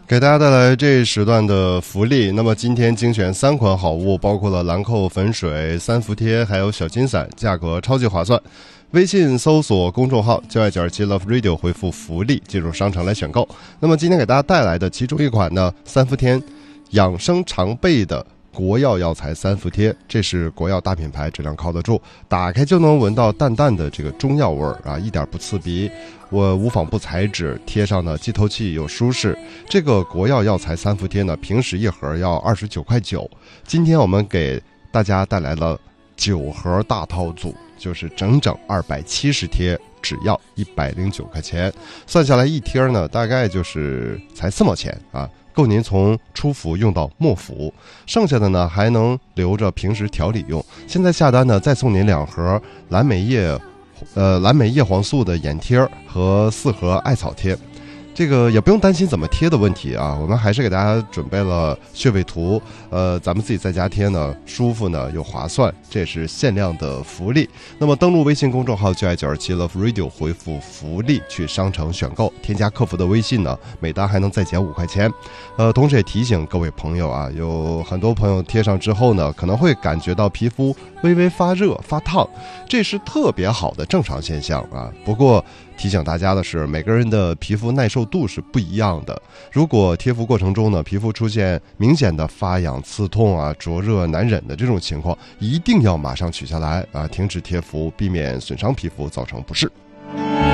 给大家带来这一时段的福利。那么今天精选3款好物，包括了兰蔻粉水、三伏贴还有小金伞，价格超级划算。微信搜索公众号927 Love Radio， 回复福利进入商城来选购。那么今天给大家带来的其中一款呢，三伏贴养生常备的国药药材三伏贴，这是国药大品牌，质量靠得住，打开就能闻到淡淡的这个中药味儿啊，一点不刺鼻。我无纺布材质，贴上呢既透气又舒适。这个国药药材三伏贴呢，平时一盒要29.9块，今天我们给大家带来了9盒大套组，就是整整270贴，只要109块钱，算下来一贴呢，大概就是才4毛钱啊。够您从初服用到末服，剩下的呢还能留着平时调理用。现在下单呢，再送您2盒蓝莓叶黄素的眼贴和4盒艾草贴。这个也不用担心怎么贴的问题啊，我们还是给大家准备了穴位图，咱们自己在家贴呢，舒服呢又划算，这也是限量的福利。那么登录微信公众号927 Love Radio， 回复福利去商城选购，添加客服的微信呢，每单还能再减5块钱。同时也提醒各位朋友啊，有很多朋友贴上之后呢，可能会感觉到皮肤微微发热发烫，这是特别好的正常现象啊。不过提醒大家的是，每个人的皮肤耐受度是不一样的。如果贴敷过程中呢，皮肤出现明显的发痒、刺痛啊、灼热难忍的这种情况，一定要马上取下来啊，停止贴敷，避免损伤皮肤造成不适。